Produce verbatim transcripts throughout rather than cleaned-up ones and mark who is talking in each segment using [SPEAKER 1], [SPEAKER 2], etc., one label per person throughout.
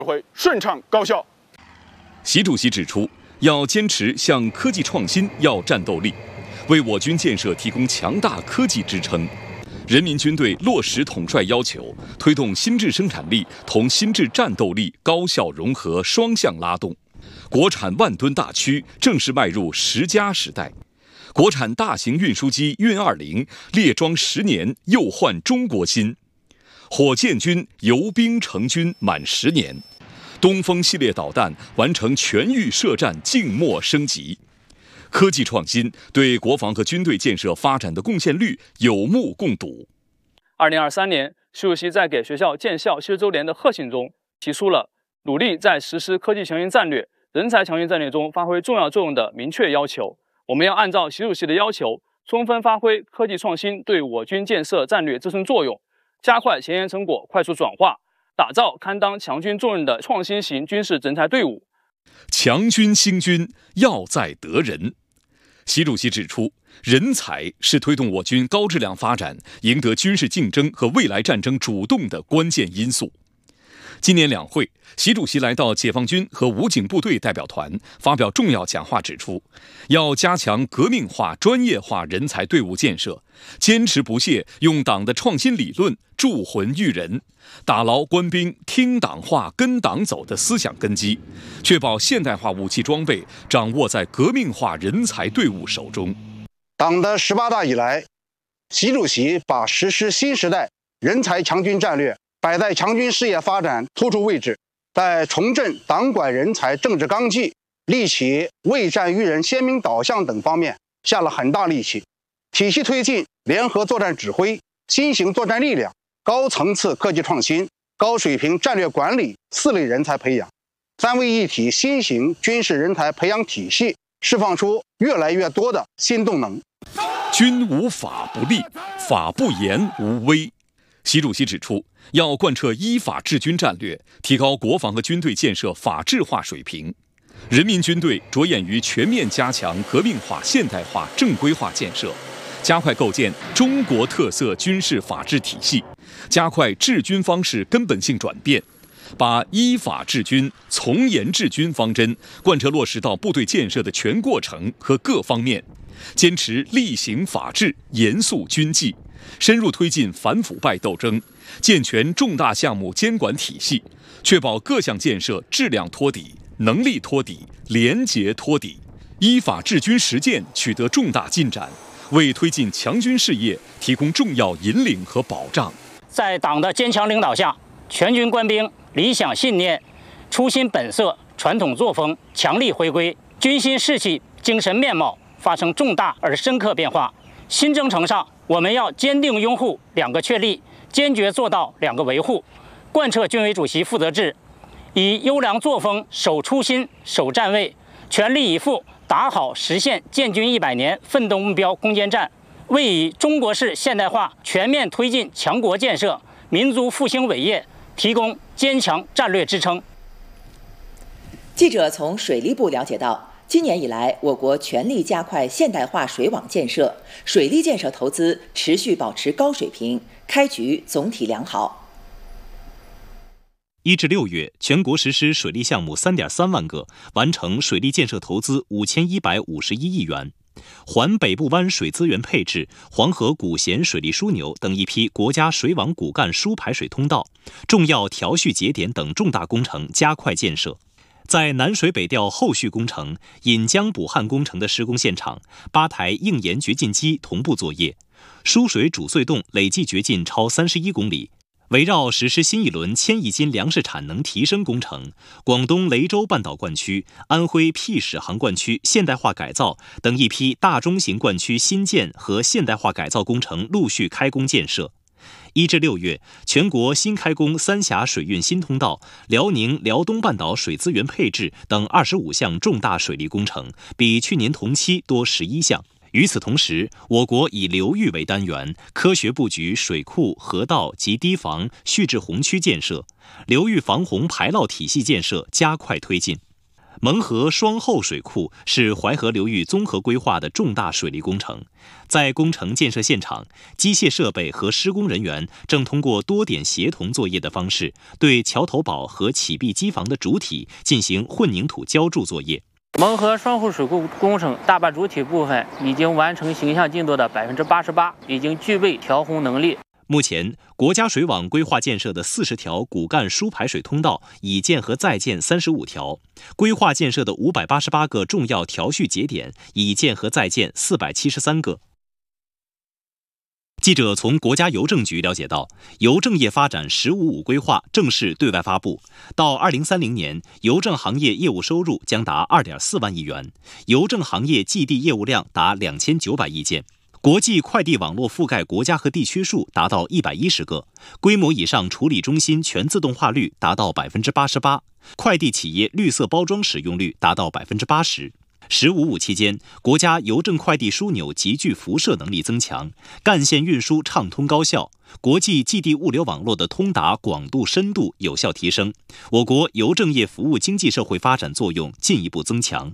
[SPEAKER 1] 会顺畅高效。
[SPEAKER 2] 习主席指出，要坚持向科技创新要战斗力，为我军建设提供强大科技支撑。人民军队落实统帅要求，推动新质生产力同新质战斗力高效融合双向拉动，国产万吨大驱正式迈入十佳时代。国产大型运输机运二零列装十年又焕中国新，火箭军游兵成军满十年，东风系列导弹完成全域射战静默升级。科技创新对国防和军队建设发展的贡献率有目共睹。
[SPEAKER 3] 二零二三年，习主席在给学校建校七十周年的贺信中提出了努力在实施科技强军战略、人才强军战略中发挥重要作用的明确要求。我们要按照习主席的要求，充分发挥科技创新对我军建设战略支撑作用，加快前沿成果快速转化，打造堪当强军重任的创新型军事人才队伍。
[SPEAKER 2] 强军兴军要在得人。习主席指出，人才是推动我军高质量发展、赢得军事竞争和未来战争主动的关键因素。今年两会，习主席来到解放军和武警部队代表团发表重要讲话，指出要加强革命化、专业化人才队伍建设，坚持不懈用党的创新理论铸魂育人，打牢官兵听党话、跟党走的思想根基，确保现代化武器装备掌握在革命化人才队伍手中。
[SPEAKER 4] 党的十八大以来，习主席把实施新时代人才强军战略摆在强军事业发展突出位置，在重振党管人才政治纲纪、立起为战育人鲜明导向等方面下了很大力气，体系推进联合作战指挥、新型作战力量、高层次科技创新、高水平战略管理四类人才培养，三位一体新型军事人才培养体系释放出越来越多的新动能。
[SPEAKER 2] 军无法不立，法不严无威。习主席指出，要贯彻依法治军战略，提高国防和军队建设法治化水平。人民军队着眼于全面加强革命化、现代化、正规化建设，加快构建中国特色军事法治体系，加快治军方式根本性转变，把依法治军、从严治军方针贯彻落实到部队建设的全过程和各方面，坚持厉行法治、严肃军纪，深入推进反腐败斗争，健全重大项目监管体系，确保各项建设质量托底、能力托底、廉洁托底，依法治军实践取得重大进展，为推进强军事业提供重要引领和保障。
[SPEAKER 5] 在党的坚强领导下，全军官兵理想信念、初心本色、传统作风强力回归，军心士气、精神面貌发生重大而深刻变化。新征程上，我们要坚定拥护两个确立，坚决做到两个维护，贯彻军委主席负责制，以优良作风守初心、守站位，全力以赴打好实现建军一百年奋斗目标攻坚战，为以中国式现代化全面推进强国建设、民族复兴伟业提供坚强战略支撑。
[SPEAKER 6] 记者从水利部了解到，今年以来，我国全力加快现代化水网建设，水利建设投资持续保持高水平，开局总体良好。
[SPEAKER 7] 一至六月，全国实施水利项目三点三万个，完成水利建设投资五千一百五十一亿元。环北部湾水资源配置、黄河古咸水利枢纽等一批国家水网骨干输排水通道、重要调蓄节点等重大工程加快建设。在南水北调后续工程、引江补汉工程的施工现场，八台硬盐掘进机同步作业，输水主隧洞累计掘进超三十一公里。围绕实施新一轮千亿斤粮食产能提升工程，广东雷州半岛灌区、安徽辟始航灌区现代化改造等一批大中型灌区新建和现代化改造工程陆续开工建设。一至六月，全国新开工三峡水运新通道、辽宁辽东半岛水资源配置等二十五项重大水利工程，比去年同期多十一项。与此同时，我国以流域为单元，科学布局水库、河道及堤防、蓄滞洪区建设，流域防洪排涝体系建设加快推进。 蒙河双后水库是淮河流域综合规划的重大水利工程，在工程建设现场，机械设备和施工人员正通过多点协同作业的方式，对桥头堡和起壁机房的主体进行混凝土浇筑作业。
[SPEAKER 1] 蒙河双后水库工程大坝主体部分已经完成形象进度的百分之八十八，已经具备调洪能力。
[SPEAKER 7] 目前，国家水网规划建设的四十条骨干输排水通道已建和在建三十五条，规划建设的五百八十八个重要调蓄节点已建和在建四百七十三个。记者从国家邮政局了解到，邮政业发展“十五五”规划正式对外发布，到二零三零年，邮政行业业务收入将达二点四万亿元，邮政行业寄递业务量达两千九百亿件。国际快递网络覆盖国家和地区数达到一百一十个，规模以上处理中心全自动化率达到百分之八十八，快递企业绿色包装使用率达到百分之八十。十五五期间，国家邮政快递枢纽集聚辐射能力增强，干线运输畅通高效，国际寄递物流网络的通达广度深度有效提升，我国邮政业服务经济社会发展作用进一步增强。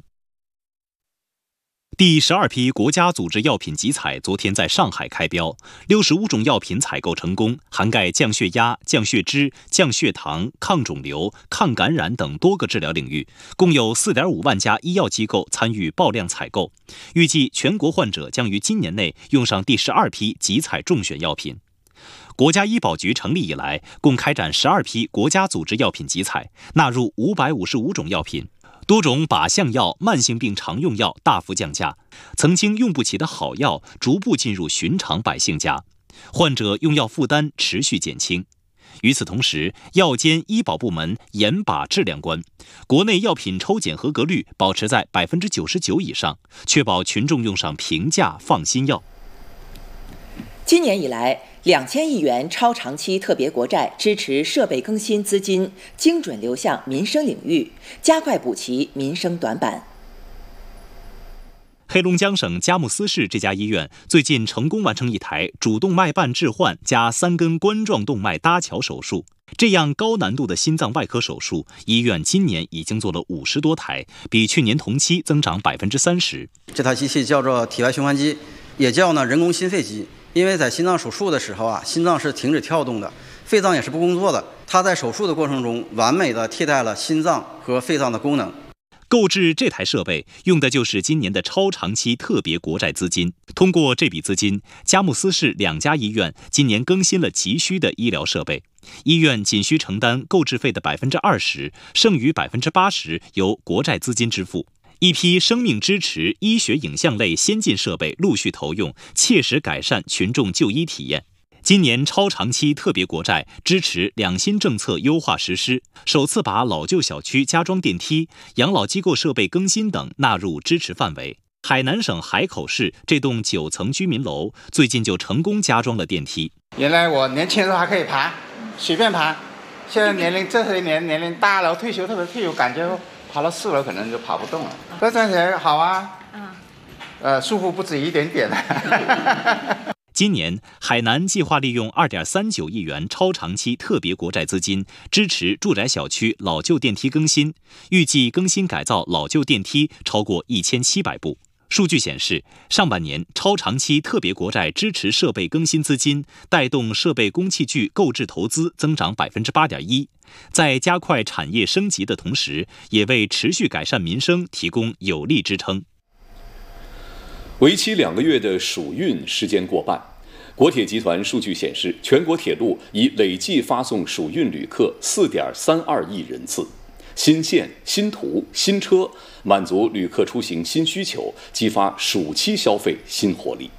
[SPEAKER 7] 第十二批国家组织药品集采昨天在上海开标，六十五种药品采购成功，涵盖降血压、降血脂、降血糖、抗肿瘤、抗感染等多个治疗领域，共有 四点五万家医药机构参与爆量采购。预计全国患者将于今年内用上第十二批集采中选药品。国家医保局成立以来，共开展十二批国家组织药品集采，纳入五百五十五种药品。多种靶向药、慢性病常用药大幅降价，曾经用不起的好药逐步进入寻常百姓家，患者用药负担持续减轻。与此同时，药监医保部门严把质量关，国内药品抽检合格率保持在百分之九十九以上，确保群众用上平价放心药。
[SPEAKER 6] 今年以来，两千亿元超长期特别国债支持设备更新资金精准流向民生领域，加快补齐民生短板。
[SPEAKER 7] 黑龙江省佳木斯市这家医院最近成功完成一台主动脉瓣置换加三根冠状动脉搭桥手术。这样高难度的心脏外科手术，医院今年已经做了五十多台，比去年同期增长百分之三十。
[SPEAKER 8] 这台机器叫做体外循环机，也叫呢人工心肺机。因为在心脏手术的时候啊，心脏是停止跳动的，肺脏也是不工作的。它在手术的过程中，完美的替代了心脏和肺脏的功能。
[SPEAKER 7] 购置这台设备用的就是今年的超长期特别国债资金。通过这笔资金，佳木斯市两家医院今年更新了急需的医疗设备，医院仅需承担购置费的百分之二十，剩余百分之八十由国债资金支付。一批生命支持医学影像类先进设备陆续投用，切实改善群众就医体验。今年超长期特别国债支持两新政策优化实施，首次把老旧小区加装电梯、养老机构设备更新等纳入支持范围。海南省海口市这栋九层居民楼最近就成功加装了电梯。
[SPEAKER 9] 原来我年轻的时候还可以爬，随便爬，现在年龄这些年年龄大了，退休特别退休，感觉爬到四楼可能就爬不动了。这站起来好啊，嗯，呃，舒服不止一点点。
[SPEAKER 7] 今年，海南计划利用 二点三九亿元超长期特别国债资金，支持住宅小区老旧电梯更新，预计更新改造老旧电梯超过一千七百部。数据显示，上半年超长期特别国债支持设备更新资金带动设备工器具购置投资增长 百分之八点一， 在加快产业升级的同时，也为持续改善民生提供有力支撑。
[SPEAKER 2] 为期两个月的暑运时间过半，国铁集团数据显示，全国铁路已累计发送暑运旅客 四点三二亿人次。新线、新途、新车，满足旅客出行新需求，激发暑期消费新活力。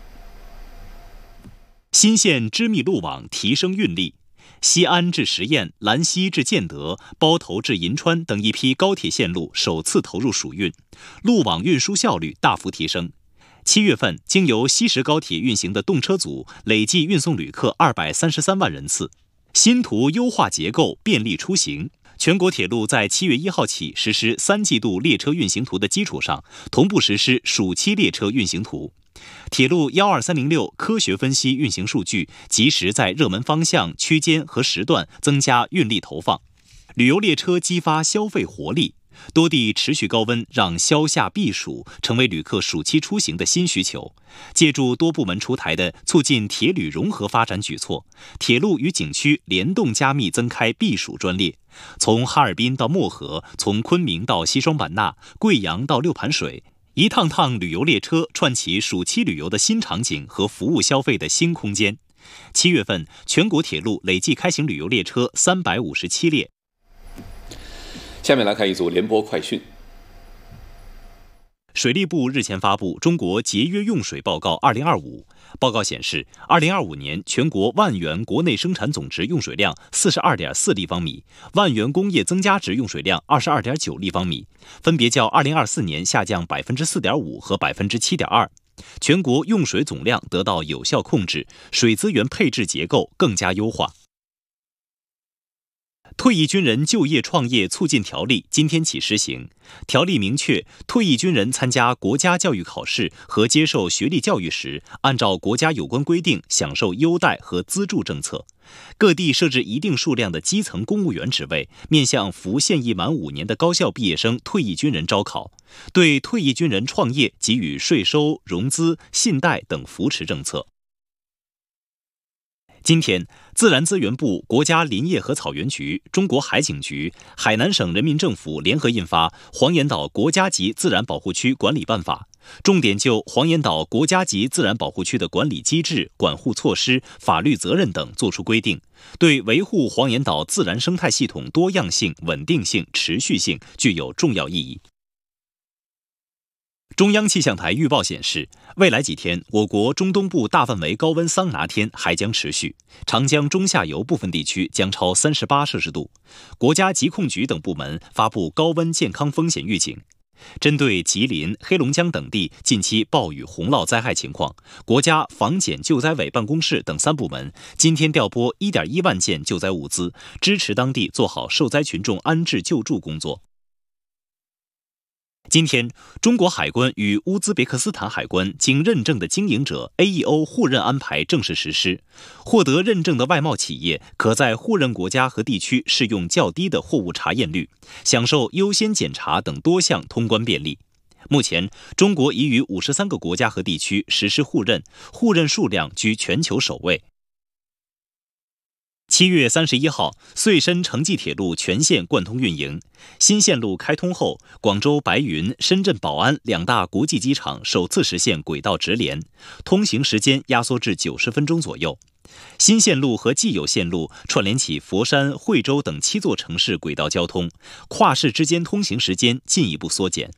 [SPEAKER 7] 新线织密路网提升运力，西安至十堰、兰溪至建德、包头至银川等一批高铁线路首次投入暑运，路网运输效率大幅提升。七月份，经由西石高铁运行的动车组累计运送旅客二百三十三万人次。新途优化结构，便利出行。全国铁路在七月一号起实施三季度列车运行图的基础上，同步实施暑期列车运行图。铁路一二三零六科学分析运行数据，及时在热门方向、区间和时段增加运力投放。旅游列车激发消费活力。 多地持续高温让消夏避暑成为旅客暑期出行的新需求。借助多部门出台的促进铁旅融合发展举措，铁路与景区联动加密增开避暑专列，从哈尔滨到漠河，从昆明到西双版纳，贵阳到六盘水，一趟趟旅游列车串起暑期旅游的新场景和服务消费的新空间。七月份，全国铁路累计开行旅游列车三百五十七列。
[SPEAKER 2] 下面来看一组联播快讯。
[SPEAKER 7] 水利部日前发布《中国节约用水报告二零二五》，报告显示，二零二五年全国万元国内生产总值用水量四十二点四立方米，万元工业增加值用水量二十二点九立方米，分别较二零二四年下降百分之四点五和百分之七点二。全国用水总量得到有效控制，水资源配置结构更加优化。退役军人就业创业促进条例今天起施行。条例明确，退役军人参加国家教育考试和接受学历教育时，按照国家有关规定享受优待和资助政策。各地设置一定数量的基层公务员职位，面向服现役满五年的高校毕业生退役军人招考，对退役军人创业给予税收、融资、信贷等扶持政策。今天，自然资源部、国家林业和草原局、中国海警局、海南省人民政府联合印发《黄岩岛国家级自然保护区管理办法》，重点就黄岩岛国家级自然保护区的管理机制、管护措施、法律责任等作出规定，对维护黄岩岛自然生态系统多样性、稳定性、持续性具有重要意义。中央气象台预报显示，未来几天，我国中东部大范围高温桑拿天还将持续，长江中下游部分地区将超三十八摄氏度。国家疾控局等部门发布高温健康风险预警。针对吉林、黑龙江等地近期暴雨洪涝灾害情况，国家防检救灾委办公室等三部门今天调拨 一点一万件救灾物资，支持当地做好受灾群众安置救助工作。今天，中国海关与乌兹别克斯坦海关经认证的经营者 A E O 互认安排正式实施。获得认证的外贸企业可在互认国家和地区适用较低的货物查验率，享受优先检查等多项通关便利。目前，中国已与五十三个国家和地区实施互认，互认数量居全球首位。七月三十一号，穗深城际铁路全线贯通运营。新线路开通后，广州白云、深圳宝安两大国际机场首次实现轨道直连，通行时间压缩至九十分钟左右。新线路和既有线路串联起佛山、惠州等七座城市轨道交通，跨市之间通行时间进一步缩减。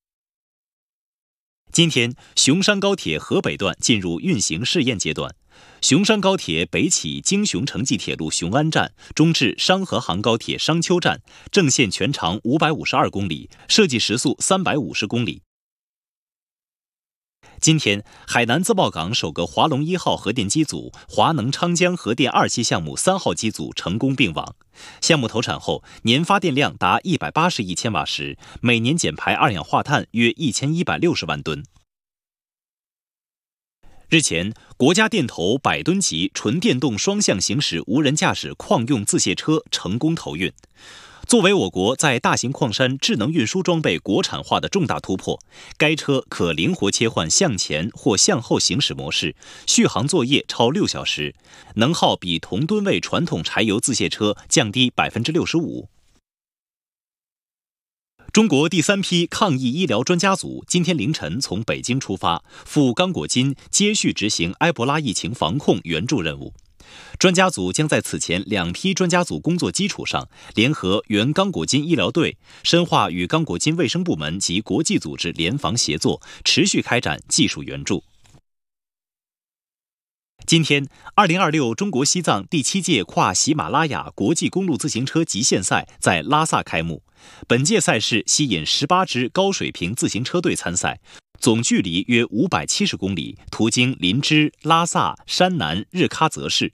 [SPEAKER 7] 今天，雄山高铁河北段进入运行试验阶段。雄山高铁北起京雄城际铁路雄安站，中至商河杭高铁商丘站，正线全长五百五十二公里，设计时速三百五十公里。今天，海南自贸港首个华龙一号核电机组、华能昌江核电二期项目三号机组成功并网。项目投产后，年发电量达一百八十亿千瓦时，每年减排二氧化碳约一千一百六十万吨。日前，国家电投百吨级纯电动双向行驶无人驾驶矿用自卸车成功投运。作为我国在大型矿山智能运输装备国产化的重大突破，该车可灵活切换向前或向后行驶模式，续航作业超六小时，能耗比同吨位传统柴油自卸车降低百分之六十五。中国第三批抗疫医疗专家组今天凌晨从北京出发，赴刚果金接续执行埃博拉疫情防控援助任务。专家组将在此前两批专家组工作基础上，联合原刚果金医疗队，深化与刚果金卫生部门及国际组织联防协作，持续开展技术援助。今天，二零二六中国西藏第七届跨喜马拉雅国际公路自行车极限赛在拉萨开幕。本届赛事吸引十八支高水平自行车队参赛，总距离约五百七十公里，途经林芝、拉萨、山南、日喀则市。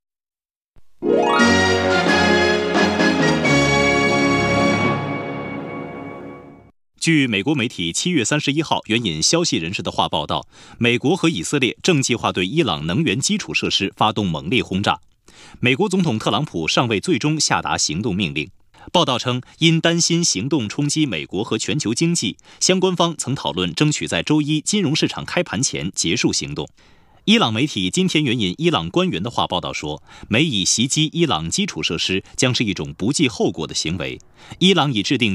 [SPEAKER 7] 据美国媒体七月三十一号援引消息人士的话报道，美国和以色列正计划对伊朗能源基础设施发动猛烈轰炸。美国总统特朗普尚未最终下达行动命令。 报道称，因担心行动冲击美国和全球经济，相关方曾讨论争取在周一金融市场开盘前结束行动。伊朗媒体今天援引伊朗官员的话报道说，美以袭击伊朗基础设施将是一种不计后果的行为。伊朗已制定